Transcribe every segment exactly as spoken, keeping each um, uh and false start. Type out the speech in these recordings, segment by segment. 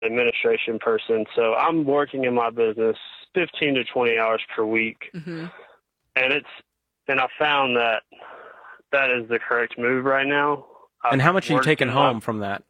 administration person. So I'm working in my business fifteen to twenty hours per week. Mm-hmm. And it's, and I found that that is the correct move right now. And I've how much are you worked taking in home my- from that?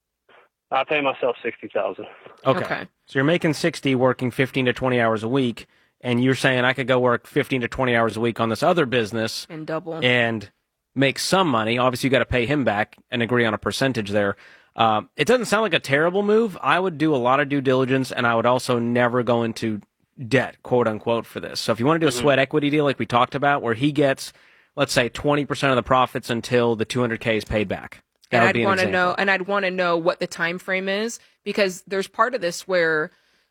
I pay myself sixty thousand. Okay. Okay. So you're making sixty working fifteen to twenty hours a week, and you're saying I could go work fifteen to twenty hours a week on this other business And double. and make some money. Obviously, you got to pay him back and agree on a percentage there. Um, it doesn't sound like a terrible move. I would do a lot of due diligence, and I would also never go into debt, quote unquote, for this. So if you want to do a Mhm. sweat equity deal like we talked about, where he gets, let's say, twenty percent of the profits until the two hundred K is paid back. That and would I'd be an want to example. know, and I'd want to know what the time frame is, because there's part of this where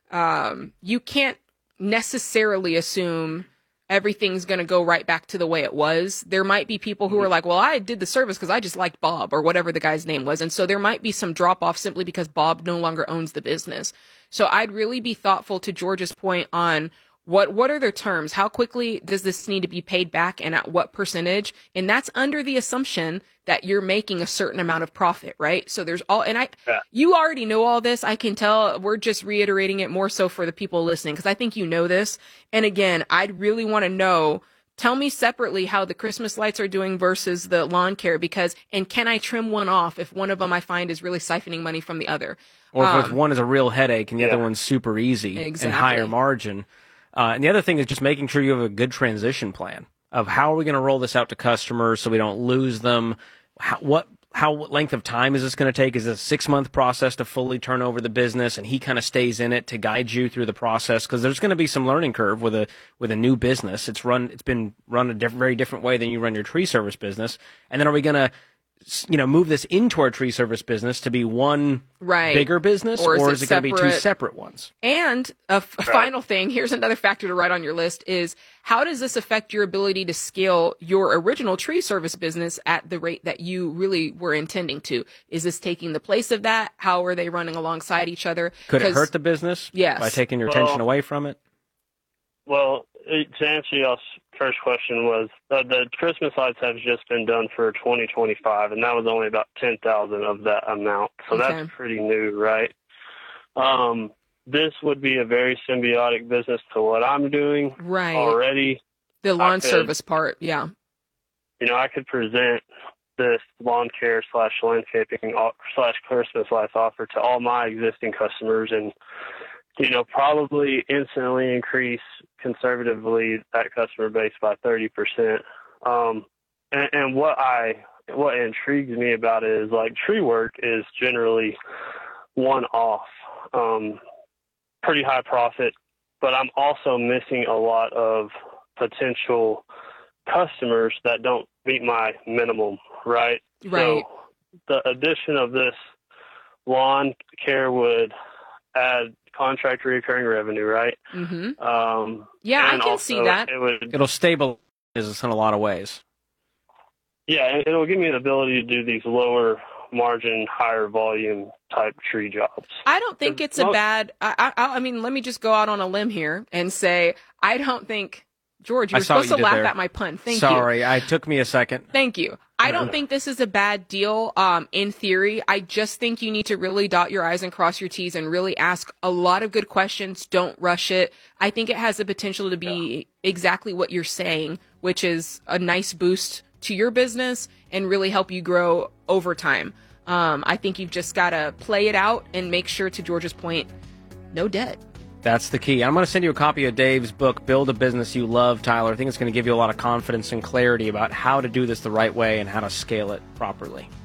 um, you can't necessarily assume everything's going to go right back to the way it was. There might be people who are like, well, I did the service because I just liked Bob or whatever the guy's name was. And so there might be some drop off simply because Bob no longer owns the business. So I'd really be thoughtful to George's point on what, what are their terms? How quickly does this need to be paid back and at what percentage? And that's under the assumption that you're making a certain amount of profit, right? So there's all, and I, Yeah. you already know all this. I can tell. We're just reiterating it more so for the people listening, because I think you know this. And again, I'd really want to know, tell me separately how the Christmas lights are doing versus the lawn care, because, and can I trim one off if one of them I find is really siphoning money from the other? Or if Um, one is a real headache and the yeah. other one's super easy Exactly. and higher margin. Uh, and the other thing is just making sure you have a good transition plan of how are we going to roll this out to customers so we don't lose them. How, what how what length of time is this going to take? Is it a six month process to fully turn over the business, and he kind of stays in it to guide you through the process? Because there's going to be some learning curve with a with a new business. It's run it's been run a diff- very different way than you run your tree service business. And then are we going to you know move this into our tree service business to be one Right. bigger business, Or or is is it it going to be two separate? separate ones? And a f- final thing, here's another factor to write on your list, is how does this affect your ability to scale your original tree service business at the rate that you really were intending to? Is this taking the place of that? How are they running alongside each other? Could it 'Cause- hurt the business Yes. by taking your Well- attention away from it? Well, it- to answer y'all's first question was uh, the Christmas lights have just been done for twenty twenty-five, and that was only about ten thousand of that amount. So Okay. that's pretty new, right? Um, this would be a very symbiotic business to what I'm doing Right. already. The lawn could- service part, yeah. You know, I could present this lawn care slash landscaping au- slash Christmas lights offer to all my existing customers and, you know, probably instantly increase conservatively that customer base by thirty percent. Um, and, and what I, what intrigues me about it is like tree work is generally one off, um, pretty high profit, but I'm also missing a lot of potential customers that don't meet my minimum, right? Right. So the addition of this lawn care would add contract recurring revenue, right? Mm-hmm. Um, Yeah, I and can see also that. It would, It'll stabilize business in a lot of ways. yeah, and it'll give me the ability to do these lower margin, higher volume type tree jobs. I don't think it's a Most- bad. I, I, I mean, let me just go out on a limb here and say I don't think George. You I were saw what supposed you to did laugh there. at my pun. Thank you. Sorry, I took me a second. Thank you. I don't think this is a bad deal. Um, in theory, I just think you need to really dot your I's and cross your T's and really ask a lot of good questions. Don't rush it. I think it has the potential to be exactly what you're saying, which is a nice boost to your business and really help you grow over time. Um, I think you've just got to play it out and make sure, to George's point, no debt. That's the key. I'm going to send you a copy of Dave's book, Build a Business You Love, Tyler. I think it's going to give you a lot of confidence and clarity about how to do this the right way and how to scale it properly.